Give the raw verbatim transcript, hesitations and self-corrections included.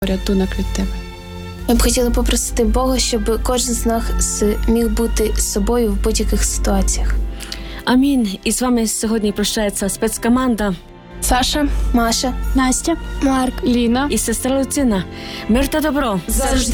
порятунок від тебе. Ми б хотіли попросити Бога, щоб кожен з нас міг бути з собою в будь-яких ситуаціях. Амінь. І з вами сьогодні прощається спецкоманда Саша, Маша, Настя, Марк, Ліна і сестра Люцина. Мир та добро! завжди